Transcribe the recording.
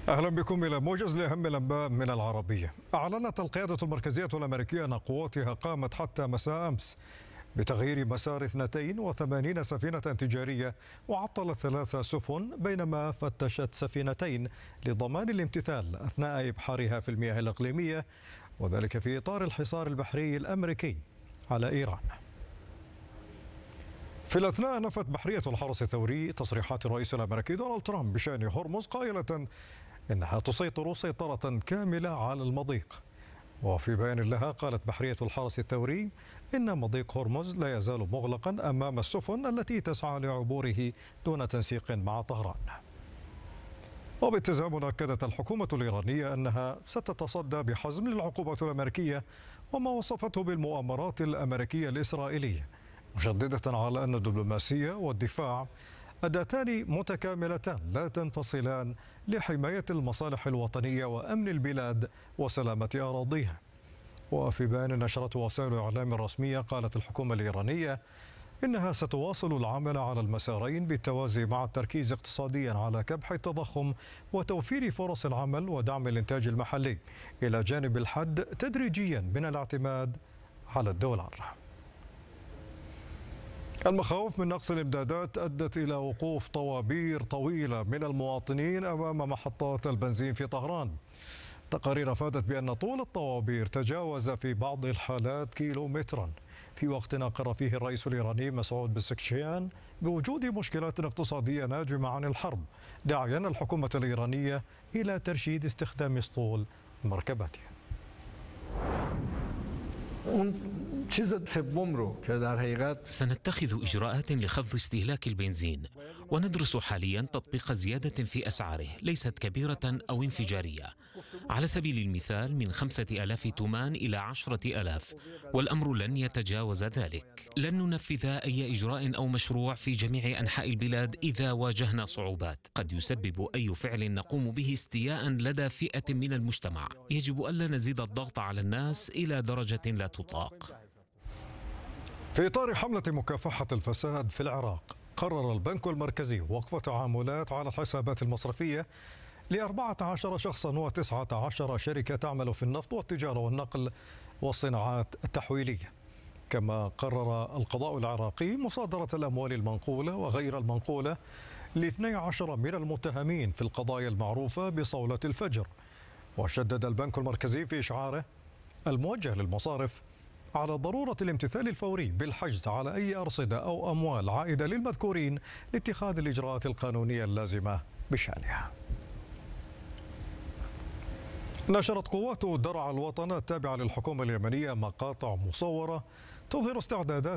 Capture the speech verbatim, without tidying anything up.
أهلا بكم إلى موجز لأهم الأنباء من العربية. أعلنت القيادة المركزية الأمريكية أن قواتها قامت حتى مساء أمس بتغيير مسار اثنتين وثمانين سفينة تجارية وعطلت ثلاث سفن، بينما فتشت سفينتين لضمان الامتثال أثناء إبحارها في المياه الإقليمية، وذلك في إطار الحصار البحري الأمريكي على إيران. في الأثناء نفت بحرية الحرس الثوري تصريحات الرئيس الأمريكي دونالد ترامب بشأن هرمز، قائلة إنها تسيطر سيطرة كاملة على المضيق. وفي بيان لها قالت بحرية الحرس الثوري إن مضيق هرمز لا يزال مغلقا أمام السفن التي تسعى لعبوره دون تنسيق مع طهران. وبالتزامن أكدت الحكومة الإيرانية أنها ستتصدى بحزم للعقوبات الأمريكية وما وصفته بالمؤامرات الأمريكية الإسرائيلية، مشددة على أن الدبلوماسية والدفاع أداتان متكاملتان لا تنفصلان لحماية المصالح الوطنية وأمن البلاد وسلامة أراضيها. وفي بيان نشرته وسائل الإعلام الرسمية قالت الحكومة الإيرانية إنها ستواصل العمل على المسارين بالتوازي مع التركيز اقتصاديا على كبح التضخم وتوفير فرص العمل ودعم الإنتاج المحلي، إلى جانب الحد تدريجيا من الاعتماد على الدولار. المخاوف من نقص الإمدادات أدت إلى وقوف طوابير طويلة من المواطنين أمام محطات البنزين في طهران. تقارير أفادت بأن طول الطوابير تجاوز في بعض الحالات كيلومترا، في وقت أقر فيه الرئيس الإيراني مسعود بزكشيان بوجود مشكلات اقتصادية ناجمة عن الحرب، داعيا الحكومة الإيرانية إلى ترشيد استخدام اسطول مركباتها. سنتخذ إجراءات لخفض استهلاك البنزين، وندرس حاليا تطبيق زيادة في أسعاره ليست كبيرة أو انفجارية، على سبيل المثال من خمسة آلاف تومان إلى عشرة آلاف، والأمر لن يتجاوز ذلك. لن ننفذ أي إجراء أو مشروع في جميع أنحاء البلاد إذا واجهنا صعوبات. قد يسبب أي فعل نقوم به استياء لدى فئة من المجتمع. يجب ألا نزيد الضغط على الناس إلى درجة لا تطاق. في إطار حملة مكافحة الفساد في العراق، قرر البنك المركزي وقف تعاملات على الحسابات المصرفية لأربعة عشر شخصا وتسعة عشر شركة تعمل في النفط والتجارة والنقل والصناعات التحويلية. كما قرر القضاء العراقي مصادرة الأموال المنقولة وغير المنقولة لاثني عشر من المتهمين في القضايا المعروفة بصولة الفجر. وشدد البنك المركزي في إشعاره الموجه للمصارف على ضرورة الامتثال الفوري بالحجز على أي أرصدة أو أموال عائدة للمذكورين لاتخاذ الإجراءات القانونية اللازمة بشأنها. نشرت قوات درع الوطن التابعة للحكومة اليمنية مقاطع مصورة تظهر استعدادات